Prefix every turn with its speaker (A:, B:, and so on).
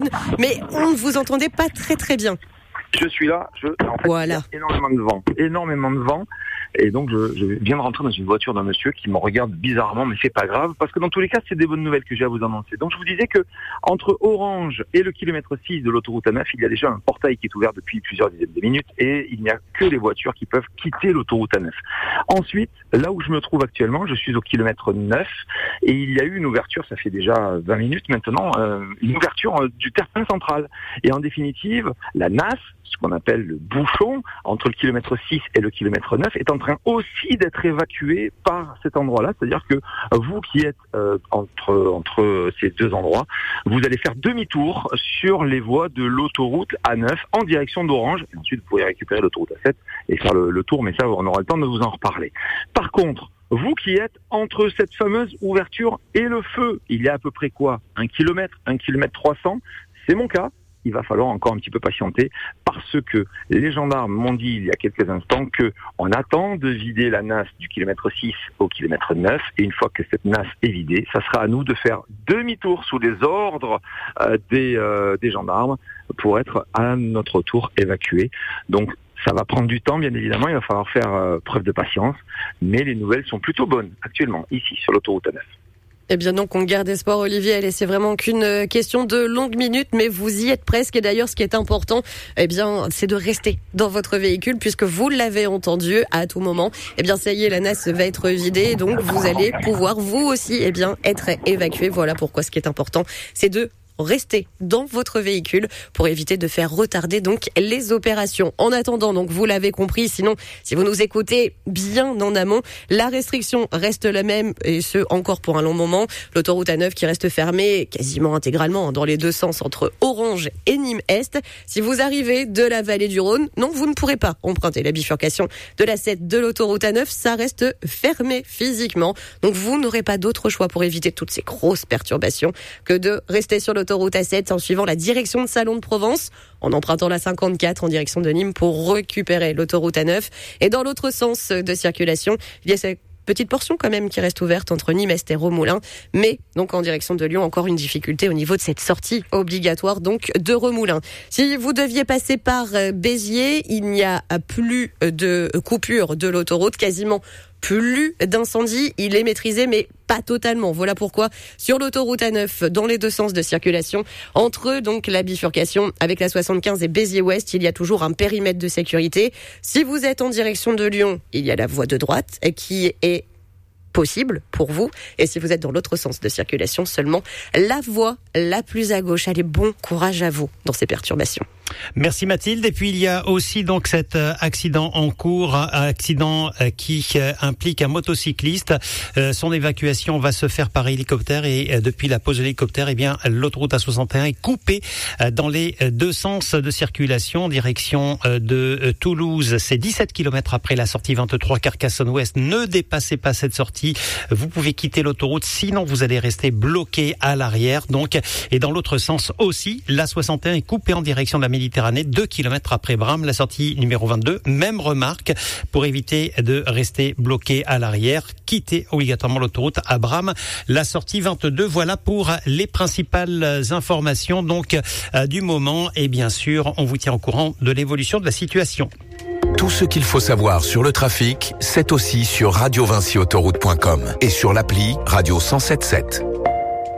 A: mais on ne vous entendait pas très très bien.
B: Je suis là,
A: voilà.
B: Il y a énormément de vent. Et donc, je viens de rentrer dans une voiture d'un monsieur qui me regarde bizarrement, mais c'est pas grave, parce que dans tous les cas, c'est des bonnes nouvelles que j'ai à vous annoncer. Donc, je vous disais que entre Orange et le kilomètre 6 de l'autoroute A9, il y a déjà un portail qui est ouvert depuis plusieurs dizaines de minutes, et il n'y a que les voitures qui peuvent quitter l'autoroute A9. Ensuite, là où je me trouve actuellement, je suis au kilomètre 9, et il y a eu une ouverture, ça fait déjà 20 minutes maintenant, une ouverture du terre-plein central. Et en définitive, la NAS, ce qu'on appelle le bouchon entre le kilomètre 6 et le kilomètre 9, est en train aussi d'être évacué par cet endroit-là. C'est-à-dire que vous qui êtes entre ces deux endroits, vous allez faire demi-tour sur les voies de l'autoroute A9 en direction d'Orange. Et ensuite, vous pourrez récupérer l'autoroute A7 et faire le tour, mais ça, on aura le temps de vous en reparler. Par contre, vous qui êtes entre cette fameuse ouverture et le feu, il y a à peu près quoi ? 1 kilomètre 300, c'est mon cas. Il va falloir encore un petit peu patienter parce que les gendarmes m'ont dit il y a quelques instants que on attend de vider la NAS du kilomètre 6 au kilomètre 9 et une fois que cette NAS est vidée, ça sera à nous de faire demi-tour sous les ordres des gendarmes pour être à notre tour évacués. Donc ça va prendre du temps, bien évidemment, il va falloir faire preuve de patience, mais les nouvelles sont plutôt bonnes actuellement ici sur l'autoroute A9.
A: Eh bien donc on garde espoir, Olivier, allez, c'est vraiment qu'une question de longues minutes, mais vous y êtes presque. Et d'ailleurs, ce qui est important, eh bien, c'est de rester dans votre véhicule, puisque vous l'avez entendu à tout moment. Eh bien, ça y est, la NAS va être vidée, donc vous allez pouvoir vous aussi, eh bien, être évacué. Voilà pourquoi ce qui est important, c'est de restez dans votre véhicule pour éviter de faire retarder donc les opérations. En attendant, donc vous l'avez compris, sinon si vous nous écoutez bien en amont, la restriction reste la même et ce encore pour un long moment. L'autoroute A9 qui reste fermée quasiment intégralement dans les deux sens entre Orange et Nîmes-Est. Si vous arrivez de la vallée du Rhône, non, vous ne pourrez pas emprunter la bifurcation de la 7 de l'autoroute A9, ça reste fermé physiquement. Donc vous n'aurez pas d'autre choix pour éviter toutes ces grosses perturbations que de rester sur l'autoroute A7 en suivant la direction de Salon de Provence, en empruntant la 54 en direction de Nîmes pour récupérer l'autoroute A9. Et dans l'autre sens de circulation, il y a cette petite portion quand même qui reste ouverte entre Nîmes-Est et Remoulins, mais donc en direction de Lyon, encore une difficulté au niveau de cette sortie obligatoire donc de Remoulins. Si vous deviez passer par Béziers, il n'y a plus de coupure de l'autoroute, quasiment plus d'incendie, il est maîtrisé mais pas totalement. Voilà pourquoi sur l'autoroute A9 dans les deux sens de circulation entre donc la bifurcation avec la 75 et Béziers-Ouest, il y a toujours un périmètre de sécurité. Si vous êtes en direction de Lyon, il y a la voie de droite qui est possible pour vous. Et si vous êtes dans l'autre sens de circulation, seulement la voie la plus à gauche. Allez, bon courage à vous dans ces perturbations.
C: Merci Mathilde. Et puis il y a aussi donc cet accident en cours, accident qui implique un motocycliste. Son évacuation va se faire par hélicoptère et depuis la pause de l'hélicoptère, eh bien l'autoroute A61 est coupée dans les deux sens de circulation en direction de Toulouse. C'est 17 km après la sortie 23 Carcassonne-Ouest. Ne dépassez pas cette sortie. Vous pouvez quitter l'autoroute, sinon vous allez rester bloqué à l'arrière. Donc, et dans l'autre sens aussi, la 61 est coupée en direction de la Méditerranée, 2 km après Bram, la sortie numéro 22. Même remarque, pour éviter de rester bloqué à l'arrière, quittez obligatoirement l'autoroute à Bram, la sortie 22. Voilà pour les principales informations donc du moment. Et bien sûr, on vous tient au courant de l'évolution de la situation.
D: Tout ce qu'il faut savoir sur le trafic, c'est aussi sur radiovincyautoroute.com et sur l'appli Radio 107.7.